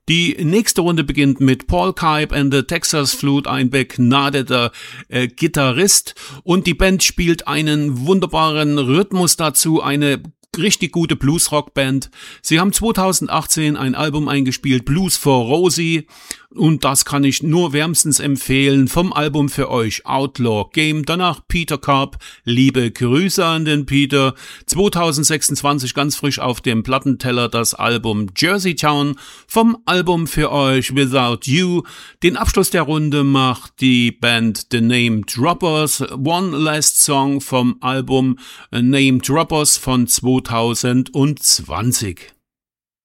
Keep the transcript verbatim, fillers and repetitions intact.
Die nächste Runde beginnt mit Paul Kipe and the Texas Flute, ein begnadeter äh, Gitarrist, und die Band spielt einen wunderbaren Rhythmus dazu, eine richtig gute Blues-Rock-Band. Sie haben zweitausendachtzehn ein Album eingespielt, Blues for Rosie, und das kann ich nur wärmstens empfehlen. Vom Album für euch Outlaw Game. Danach Peter Karp, liebe Grüße an den Peter. zweitausendsechsundzwanzig ganz frisch auf dem Plattenteller das Album Jersey Town. Vom Album für euch Without You. Den Abschluss der Runde macht die Band The Name Droppers. One Last Song vom Album Name Droppers von zweitausendzwanzig.